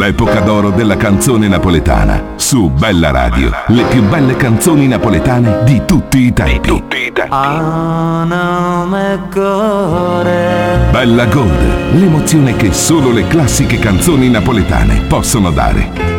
L'epoca d'oro della canzone napoletana. Su Bella Radio. Le più belle canzoni napoletane di tutti i tempi. Bella Gold. L'emozione che solo le classiche canzoni napoletane possono dare.